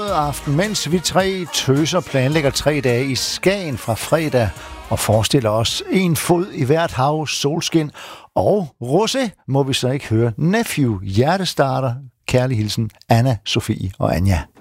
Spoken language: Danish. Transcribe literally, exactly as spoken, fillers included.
aften, mens vi tre tøser planlægger tre dage i Skagen fra fredag og forestiller os en fod i hvert hav, solskin og rosé, må vi så ikke høre Nephew, hjertestarter, kærlig hilsen, Anna, Sofie og Anja.